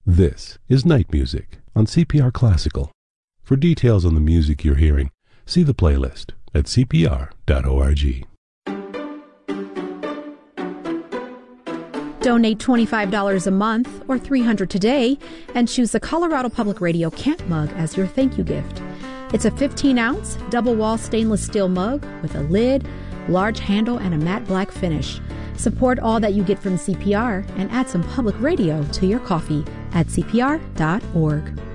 This is Night Music on CPR Classical. For details on the music you're hearing, see the playlist at cpr.org. Donate $25 a month or $300 today and choose the Colorado Public Radio Camp mug as your thank you gift. It's a 15-ounce double-wall stainless steel mug with a lid, large handle, and a matte black finish. Support all that you get from CPR and add some public radio to your coffee at cpr.org.